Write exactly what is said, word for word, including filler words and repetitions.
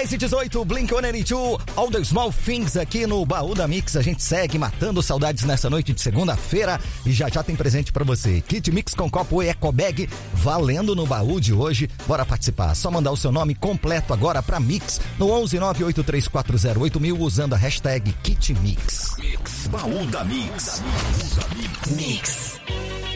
dez e dezoito, Blink one eighty-two, All the Small Things aqui no Baú da Mix. A gente segue matando saudades nessa noite de segunda-feira e já já tem presente pra você. Kit Mix com copo e eco bag valendo no baú de hoje. Bora participar. Só mandar o seu nome completo agora pra Mix no onze nove oito três quatro zero oito mil usando a hashtag Kit Mix. Mix. Baú da Mix. Baú da Mix. Mix.